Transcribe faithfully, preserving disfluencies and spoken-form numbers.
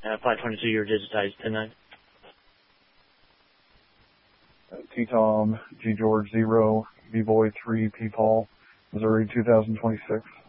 Uh, five twenty-two, you're digitized, ten nine. Uh, T-Tom, G George zero, B-Boy three, P-Paul, Missouri two thousand twenty-six.